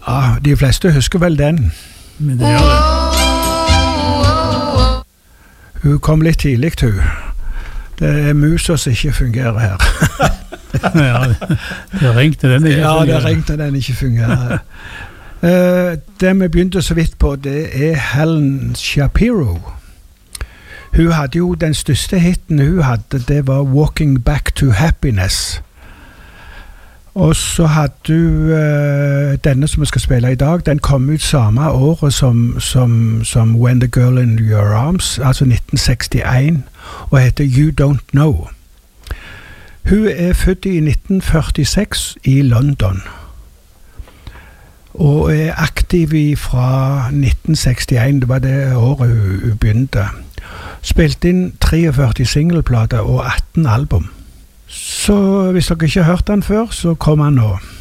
Ja, de fleste husker vel den. Men det gjør det. Hun kom litt tidlig, hun. Det muser som ikke fungerer her. Ja, det ringte den ikke fungerer. Ja, det ringte den ikke fungerer. Det vi begynte så vidt på, det Helen Shapiro. Hun hadde jo den største hitten hun hadde, det var Walking Back to Happiness. Og så hadde hun denne som vi skal spille i dag, den kom ut samme året som When the Girl in Your Arms, altså 1961, og heter You Don't Know. Hun født i 1946 i London, og aktiv fra 1961, det var det året hun begynte. Spilte inn 43 singleplater og 18 album. Så hvis dere ikke har hørt den før, så kommer han nå.